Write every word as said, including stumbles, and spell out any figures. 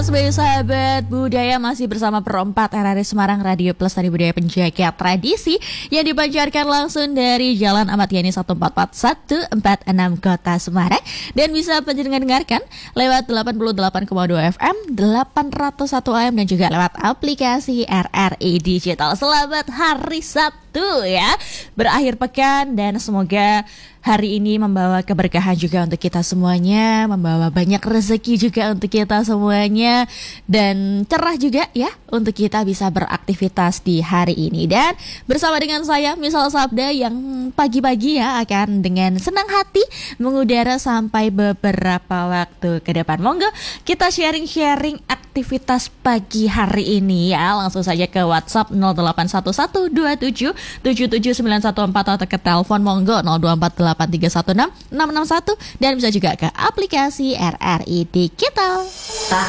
Sebagai sahabat budaya masih bersama Perempat R R I Semarang Radio Plus Tari Budaya Penjaga Tradisi yang dipancarkan langsung dari Jalan Ahmad Yani satu empat empat satu empat enam Kota Semarang dan bisa penjenengan dengarkan lewat delapan puluh delapan koma dua F M, delapan ratus satu A M dan juga lewat aplikasi R R I Digital. Selamat hari Sabtu ya, berakhir pekan dan semoga hari ini membawa keberkahan juga untuk kita semuanya, membawa banyak rezeki juga untuk kita semuanya, dan cerah juga ya untuk kita bisa beraktivitas di hari ini. Dan bersama dengan saya Misal Sabda yang pagi-pagi ya akan dengan senang hati mengudara sampai beberapa waktu ke depan. Monggo kita sharing-sharing aktivitas pagi hari ini ya. Langsung saja ke WhatsApp nol delapan satu satu dua tujuh tujuh tujuh sembilan satu empat atau ke telepon monggo nol dua empat delapan tiga satu enam enam enam satu dan bisa juga ke aplikasi R R I Digital. Tak